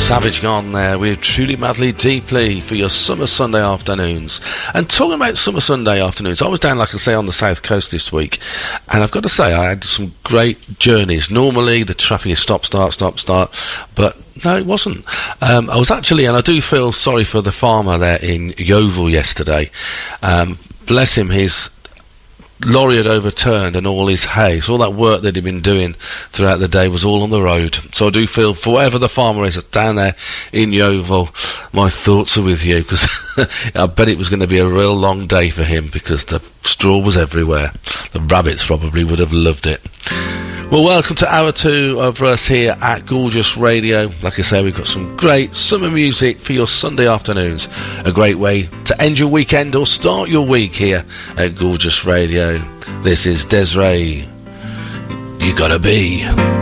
Savage gone there with Truly Madly Deeply for your summer Sunday afternoons. And talking about summer Sunday afternoons, I was down, like I say, on the south coast this week, and I've got to say I had some great journeys. Normally the traffic is stop start, but no, it wasn't. I was actually, and I do feel sorry for the farmer there in Yeovil yesterday. Bless him, his lorry had overturned and all his hay, so all that work that he'd been doing throughout the day was all on the road. So I do feel, for whatever the farmer is down there in Yeovil, my thoughts are with you, because I bet it was going to be a real long day for him, because the straw was everywhere. The rabbits probably would have loved it. Well, welcome to hour 2 of us here at Gorgeous Radio. Like I say, we've got some great summer music for your Sunday afternoons. A great way to end your weekend or start your week here at Gorgeous Radio. This is Des'ree. You Gotta Be.